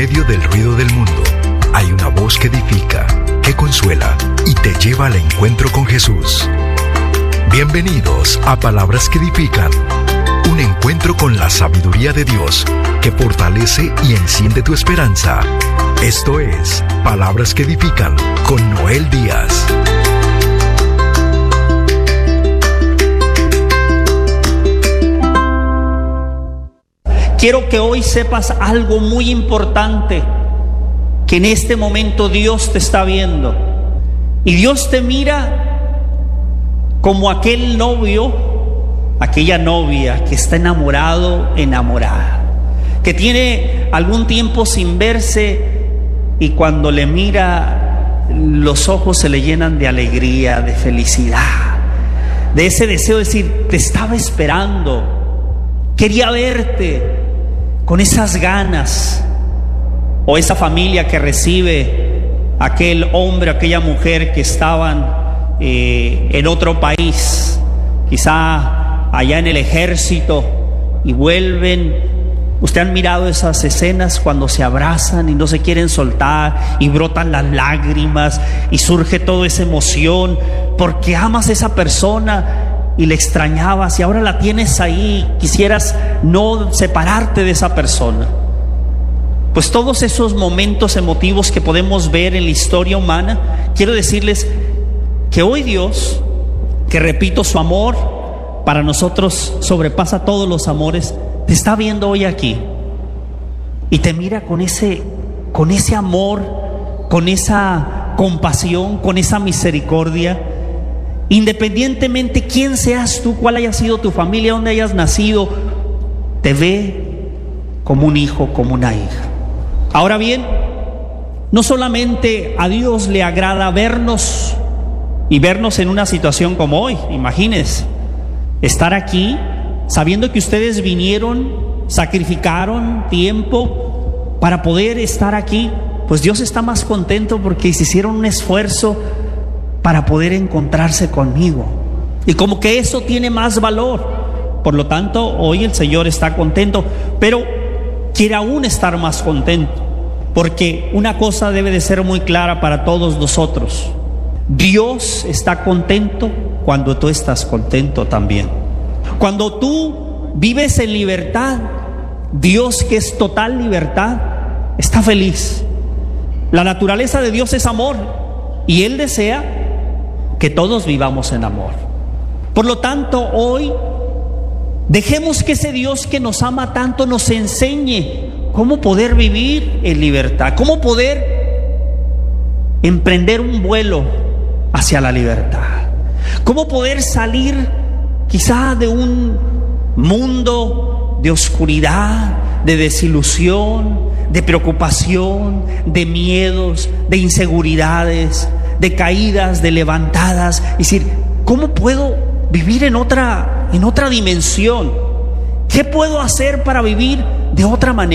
medio del ruido del mundo, hay una voz que edifica, que consuela y te lleva al encuentro con Jesús. Bienvenidos a Palabras que Edifican, un encuentro con la sabiduría de Dios que fortalece y enciende tu esperanza. Esto es Palabras que Edifican con Noel Díaz. Quiero que hoy sepas algo muy importante, que en este momento Dios te está viendo. Y Dios te mira como aquel novio, aquella novia que está enamorado, enamorada, que tiene algún tiempo sin verse y cuando le mira los ojos se le llenan de alegría, de felicidad, de ese deseo de decir, te estaba esperando, quería verte, con esas ganas. O esa familia que recibe aquel hombre, aquella mujer que estaban en otro país, quizá allá en el ejército, y vuelven. Usted han mirado esas escenas cuando se abrazan y no se quieren soltar y brotan las lágrimas y surge toda esa emoción porque amas a esa persona y le extrañabas y ahora la tienes ahí, quisieras no separarte de esa persona. Pues todos esos momentos emotivos que podemos ver en la historia humana, quiero decirles que hoy Dios, que repito, su amor para nosotros sobrepasa todos los amores, te está viendo hoy aquí y te mira con ese amor, con esa compasión, con esa misericordia. Independientemente quién seas tú, cuál haya sido tu familia, dónde hayas nacido, te ve como un hijo, como una hija. Ahora bien, no solamente a Dios le agrada vernos y vernos en una situación como hoy. Imagínense, estar aquí sabiendo que ustedes vinieron, sacrificaron tiempo para poder estar aquí. Pues Dios está más contento porque se hicieron un esfuerzo para poder encontrarse conmigo. Y como que eso tiene más valor. Por lo tanto, hoy el Señor está contento, pero quiere aún estar más contento. Porque una cosa debe de ser muy clara para todos nosotros. Dios está contento cuando tú estás contento también. Cuando tú vives en libertad, Dios, que es total libertad, está feliz. La naturaleza de Dios es amor y Él desea que todos vivamos en amor. Por lo tanto, hoy dejemos que ese Dios que nos ama tanto nos enseñe cómo poder vivir en libertad, cómo poder emprender un vuelo hacia la libertad, cómo poder salir quizá de un mundo de oscuridad, de desilusión, de preocupación, de miedos, de inseguridades, de caídas, de levantadas. Es decir, ¿cómo puedo vivir en otra dimensión? ¿Qué puedo hacer para vivir de otra manera?